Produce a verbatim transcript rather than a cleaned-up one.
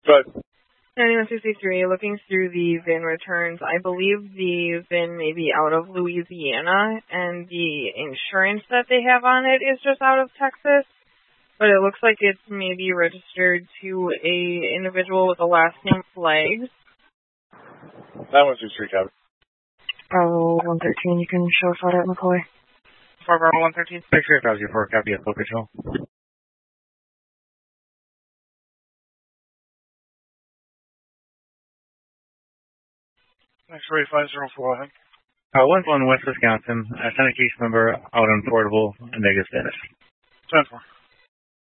But ninety-one sixty-three, looking through the V I N returns, I believe the V I N may be out of Louisiana, and the insurance that they have on it is just out of Texas. But it looks like it's maybe registered to a individual with the last name Flags. ninety-one sixty-three, Captain. Bravo one thirteen, you can show us out at McCoy. For Bravo one thirteen. Six three five zero four, copy at Full Control. X-ray five zero four, I think. Uh, one one West Wisconsin. I sent a case number out on portable, negative status. ten four.